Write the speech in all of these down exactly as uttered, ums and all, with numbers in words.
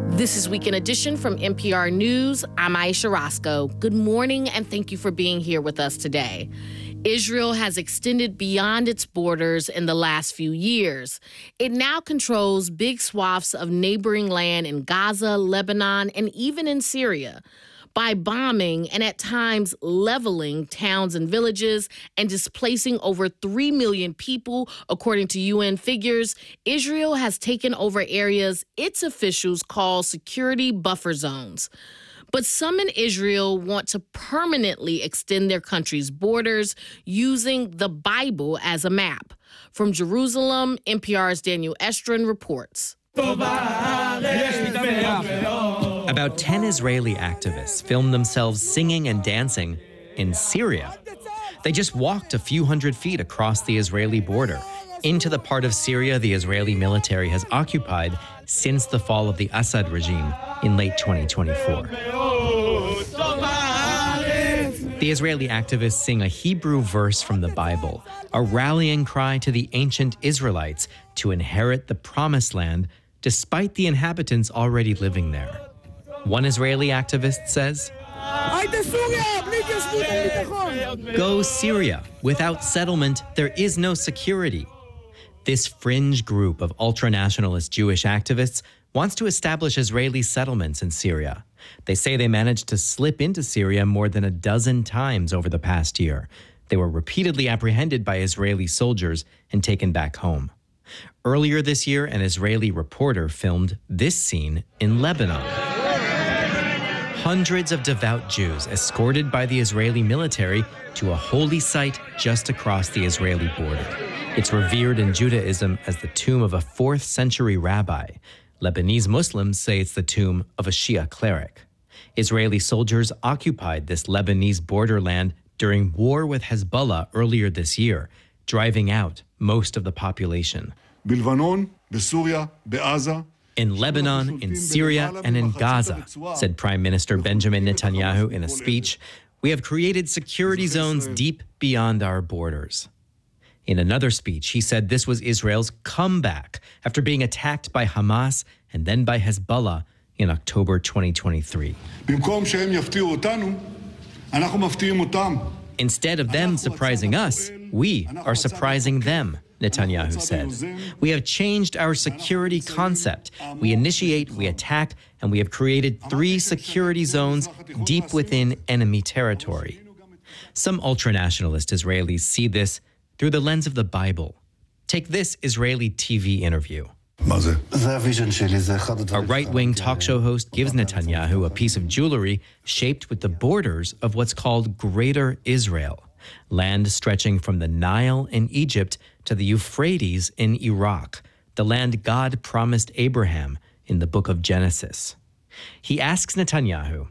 This is Weekend Edition from N P R News. I'm Aisha Roscoe. Good morning, and thank you for being here with us today. Israel has extended beyond its borders in the last few years. It now controls big swaths of neighboring land in Gaza, Lebanon, and even in Syria. By bombing and at times leveling towns and villages and displacing over three million people, according to U N figures, Israel has taken over areas its officials call security buffer zones. But some in Israel want to permanently extend their country's borders using the Bible as a map. From Jerusalem, N P R's Daniel Estrin reports. About ten Israeli activists filmed themselves singing and dancing in Syria. They just walked a few hundred feet across the Israeli border into the part of Syria the Israeli military has occupied since the fall of the Assad regime in late twenty twenty-four. The Israeli activists sing a Hebrew verse from the Bible, a rallying cry to the ancient Israelites to inherit the Promised Land despite the inhabitants already living there. One Israeli activist says, "Go Syria. Without settlement, there is no security." This fringe group of ultra-nationalist Jewish activists wants to establish Israeli settlements in Syria. They say they managed to slip into Syria more than a dozen times over the past year. They were repeatedly apprehended by Israeli soldiers and taken back home. Earlier this year, an Israeli reporter filmed this scene in Lebanon. Hundreds of devout Jews escorted by the Israeli military to a holy site just across the Israeli border. It's revered in Judaism as the tomb of a fourth century rabbi. Lebanese Muslims say it's the tomb of a Shia cleric. Israeli soldiers occupied this Lebanese borderland during war with Hezbollah earlier this year, driving out most of the population. In Lebanon, in Syria, and in Gaza, said Prime Minister Benjamin Netanyahu in a speech, we have created security zones deep beyond our borders. In another speech, he said this was Israel's comeback after being attacked by Hamas and then by Hezbollah in October twenty twenty-three. Instead of them surprising us, we are surprising them, Netanyahu said. We have changed our security concept. We initiate, we attack, and we have created three security zones deep within enemy territory. Some ultranationalist Israelis see this through the lens of the Bible. Take this Israeli T V interview. A right-wing talk show host gives Netanyahu a piece of jewelry shaped with the borders of what's called Greater Israel, land stretching from the Nile in Egypt to the Euphrates in Iraq, the land God promised Abraham in the book of Genesis. He asks Netanyahu,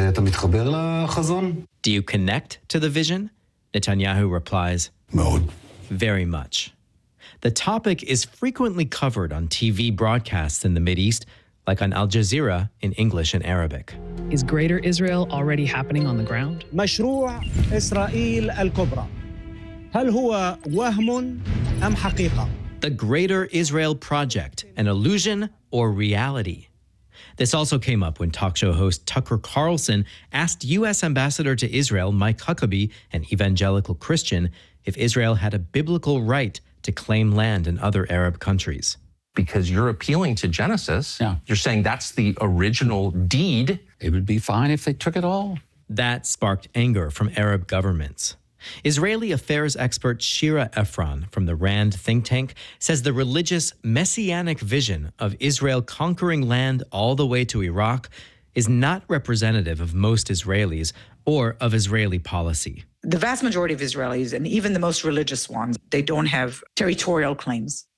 "Do you connect to the vision?" Netanyahu replies, "Very much." The topic is frequently covered on T V broadcasts in the Mideast, like on Al Jazeera in English and Arabic. Is Greater Israel already happening on the ground? مشروع إسرائيل الكبرى هل هو وهم أم حقيقة؟ The Greater Israel Project, an illusion or reality? This also came up when talk show host Tucker Carlson asked U S Ambassador to Israel Mike Huckabee, an evangelical Christian, if Israel had a biblical right to claim land in other Arab countries. Because you're appealing to Genesis. Yeah. You're saying that's the original deed. It would be fine if they took it all. That sparked anger from Arab governments. Israeli affairs expert Shira Efron from the RAND think tank says the religious messianic vision of Israel conquering land all the way to Iraq is not representative of most Israelis or of Israeli policy. The vast majority of Israelis, and even the most religious ones, they don't have territorial claims.